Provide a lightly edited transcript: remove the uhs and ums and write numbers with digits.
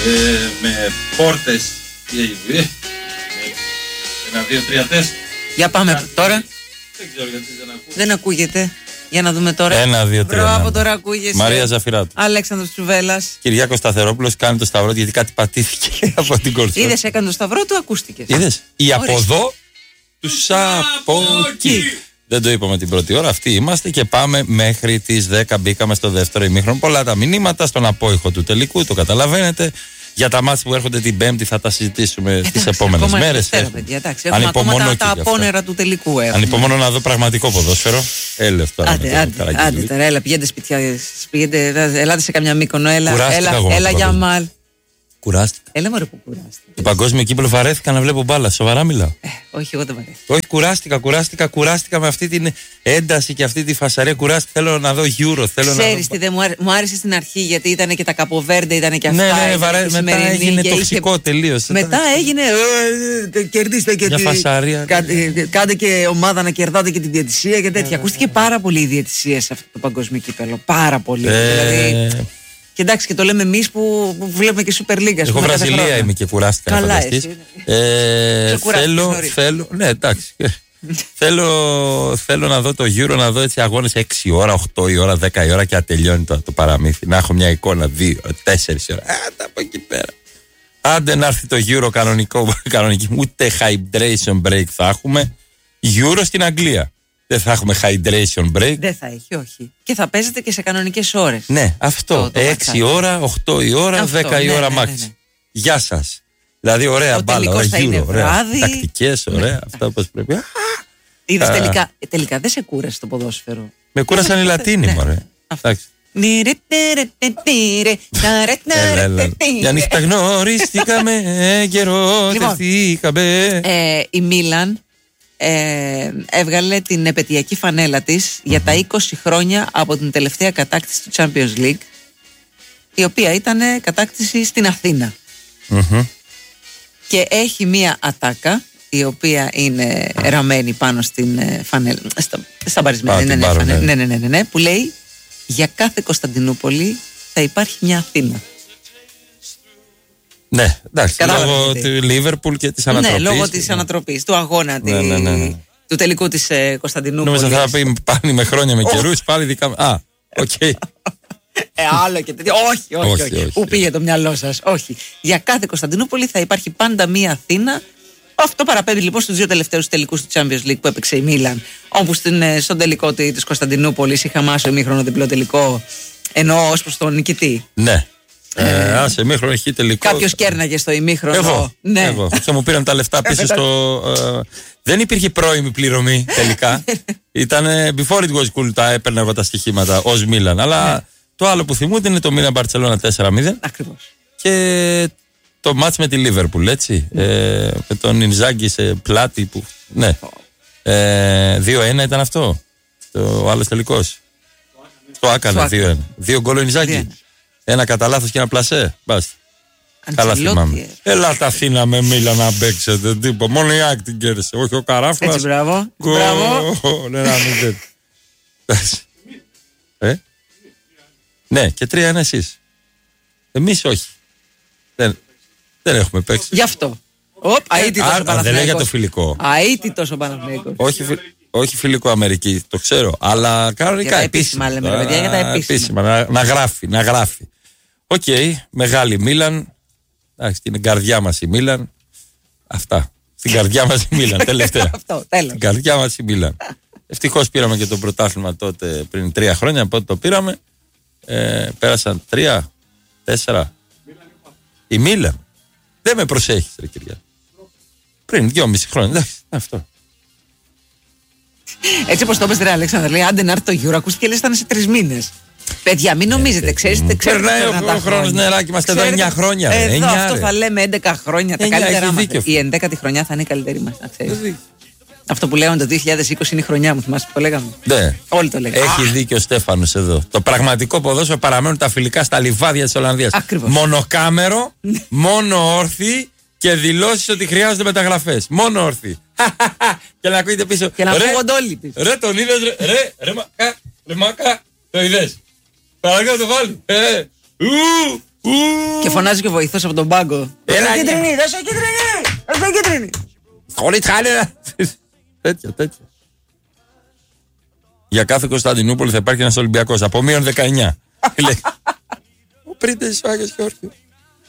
με πόρτες. Τι έγινε? 1, 2, 3, 4. Για πάμε τώρα. Δεν ξέρω γιατί δεν ακούω. Δεν ακούγεται. Για να δούμε τώρα. 1, 2, 3. Μπράβο, τώρα ακούγεσαι. Μαρία Ζαφυράτου. Αλέξανδρος Τσουβέλλας. Κυριάκος Σταθερόπουλος κάνει το σταυρό γιατί κάτι πατήθηκε από την κορσό. Είδες, έκανε το σταυρό του, ακούστηκε. Είδες. Οι από εδώ, τους από εκεί. Δεν το είπαμε την πρώτη ώρα, αυτοί είμαστε και πάμε μέχρι τις 10. Μπήκαμε στο δεύτερο ημίχρονο. Πολλά τα μηνύματα στον απόϊχο του τελικού, το καταλαβαίνετε. Για τα μάτς που έρχονται την Πέμπτη θα τα συζητήσουμε τις επόμενες μέρες. Έχουμε ακόμα τα απόνερα του τελικού. Ανυπομονώ να δω πραγματικό ποδόσφαιρο. Έλεος τώρα. Άντε τώρα, έλα, πηγαίνετε σπιτιά. Ελάτε σε καμιά Μύκονο, έλα για μάλ. Κουράστηκα. Έλα μωρέ που κουράστηκα. Το παγκόσμιο κύπελλο βαρέθηκα να βλέπω μπάλα. Σοβαρά μιλάω. Όχι, εγώ δεν βαρέθηκα. Όχι, κουράστηκα με αυτή την ένταση και αυτή τη φασαρία. Κουράστηκα. Θέλω να δω Euro. Ξέρεις τι, μου άρεσε στην αρχή γιατί ήταν και τα Καποβέρντε, ήταν και αυτά. Ναι, μετά έγινε τοξικό τελείως. Μετά έγινε. Κερδίστε και τη φασαρία. Κάντε και ομάδα να κερδάτε και τη διαιτησία και τέτοια. Ακούστηκε πάρα πολύ η διαιτησία σε αυτό το παγκόσμιο κύπελλο. Πάρα πολύ. Και εντάξει, και το λέμε εμείς που βλέπουμε και Super League. Εγώ Βραζιλία είμαι και κουράστηκα. Καλά, εσύ. Θέλω. Ναι, εντάξει. Θέλω να δω το Euro, να δω έτσι αγώνες 6 ώρα, 8 η ώρα, 10 η ώρα και να τελειώνει το παραμύθι. Να έχω μια εικόνα 2, 4 ώρα. Άντε από εκεί πέρα. Άντε να έρθει το Euro κανονική. Ούτε hydration break θα έχουμε. Euro στην Αγγλία. Δεν θα έχουμε hydration break. Δεν θα έχει, όχι. Και θα παίζετε και σε κανονικές ώρες. Ναι, αυτό. 6 ώρα, 8 η ώρα, 10 η ώρα max. Γεια σας. Δηλαδή, ωραία μπάλα, ωραία Euro, ωραία τακτικές, ωραία, αυτά όπως πρέπει. Είδες, τελικά δεν σε κούρασε το ποδόσφαιρο. Με κούρασαν οι Λατίνοι, μωρέ. Εντάξει. Για νύχτα γνωριστήκαμε, καιρό τεθήκαμε. Η Μίλαν έβγαλε την επαιτειακή φανέλα της για τα 20 χρόνια από την τελευταία κατάκτηση του Champions League, η οποία ήταν κατάκτηση στην Αθήνα. Και έχει μία ατάκα η οποία είναι ραμμένη πάνω στην φανέλα, στα μπαρισμένα, ναι, που λέει: για κάθε Κωνσταντινούπολη θα υπάρχει μια Αθήνα. Ναι, εντάξει, λόγω του Λίβερπουλ και της ανατροπής. Ναι, λόγω της ανατροπής, του αγώνα του τελικού της Κωνσταντινούπολης. Νόμιζα θα πει πάλι με χρόνια με καιρούς, πάλι δικά μου. Οκ. Άλλο και τέτοιο. Όχι. Πού πήγε το μυαλό σας? Όχι. Για κάθε Κωνσταντινούπολη θα υπάρχει πάντα μία Αθήνα. Αυτό παραπέμπει λοιπόν στους 2 τελευταίους τελικούς του Champions League που έπαιξε η Μίλαν. Όπου στον τελικό της Κωνσταντινούπολης είχαμε άσο ημίχρονο διπλό τελικό, ενώ ως προς τον νικητή. Ναι. Σε ημίχρονο έχει τελικό. Κάποιος κέρναγε στο ημίχρονο. Εγώ. Και μου πήραν τα λεφτά πίσω στο. Δεν υπήρχε πρώιμη πληρωμή τελικά. Ήταν before it was cool, τα έπαιρνα εγώ τα στοιχήματα ως Μίλαν. Αλλά το άλλο που θυμούνται είναι το Μίλαν Μπαρτσελόνα 4-0. Ακριβώς. Και το μάτς με τη Λίβερπουλ, έτσι. Με τον Ινζάγκη σε πλάτη που. Ναι. 2-1 ήταν αυτό. Το άλλο τελικός. Το έκανε 2-1. 2 γκολ ο Ινζάγκη. Ένα κατά λάθος και ένα πλασέ. Μπάστα. Καλά θυμάμαι. Έλα τα Αθήνα με Μίλα να παίξετε. Τίποτα. Μόνο η Άκη την κέρδισε. Όχι ο Καράφλας. Έτσι, μπράβο. Ναι, και 3-1 εσείς. Εμείς όχι. Δεν έχουμε παίξει. Γι' αυτό. Αίτητος ο Παναθηναϊκός. Δεν λέει για το φιλικό. Αίτητος ο Παναθηναϊκός. Όχι φιλικό Αμερική, το ξέρω. Αλλά κανονικά επίσημα. Λέμε, παιδιά, για τα επίσημα. Να γράφει. Οκ, μεγάλη Μίλαν. Εντάξει, στην καρδιά μας η Μίλαν. Αυτά. Στην καρδιά μας η Μίλαν, τελευταία. Στην καρδιά μας η Μίλαν. Ευτυχώς πήραμε και το πρωτάθλημα τότε πριν 3 χρόνια. Από τότε το πήραμε. Πέρασαν 3-4. Η Μίλαν. Δεν με προσέχεις, ρε κυρία. Πριν 2,5 χρόνια. Εντάξει, αυτό. Έτσι όπως το είπες, ρε Αλέξανδρα, λέει άντε να έρθει το Euro, ακούστηκε λες ήταν σε 3 μήνες. Παιδιά, μην νομίζετε, ξέρετε. Περνάει ο χρόνος, νεράκι, είμαστε εδώ 9 χρόνια. Εδώ αυτό θα λέμε 11 χρόνια. Τα καλύτερα μας. Η 11η χρονιά θα είναι η καλύτερη μας, να ξέρεις. Αυτό που λέγαμε το 2020 είναι η χρονιά μου, θυμάσαι που το λέγαμε. Ναι. Όλοι το λέγαμε. Έχει δίκιο ο Στέφανος εδώ. Το πραγματικό ποδόσφαιρο παραμένουν τα φιλικά στα λιβάδια της Ολλανδίας. Ακριβώς. Μονοκάμερο, μόνο όρθιοι και δηλώσεις ότι χρειάζονται μεταγραφές. Μόνο όρθιοι. Και να ακούγεται πίσω. Και να ακούγονται όλοι πίσω. Ρε τον είδες, ρε μακά. Το είδες. Παρακαλώ το βάλει. Και φωνάζει και ο βοηθός από τον πάγκο. Δώσε κίτρινη, δώσε κίτρινη, δώσε κίτρινη. Χωρίς χάλια. Τέτοια. Για κάθε Κωνσταντινούπολη θα υπάρχει ένας Ολυμπιακός από -19. Ο Πρίτες ο Άγιος Γεώργιος.